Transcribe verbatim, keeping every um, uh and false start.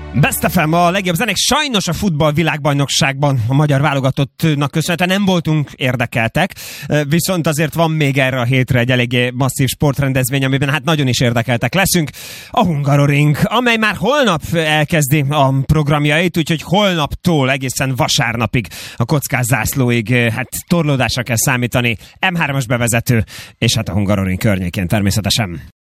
Best ef em a legjobb zenék. Sajnos a futball világbajnokságban a magyar válogatottnak köszönhetően nem voltunk érdekeltek, viszont azért van még erre a hétre egy eléggé masszív sportrendezvény, amiben hát nagyon is érdekeltek leszünk. A Hungaroring, amely már holnap elkezdi a programjait, úgyhogy holnaptól egészen vasárnapig a kockás zászlóig hát torlódásra kell számítani. em hármas bevezető, és hát a Hungaroring környékén természetesen.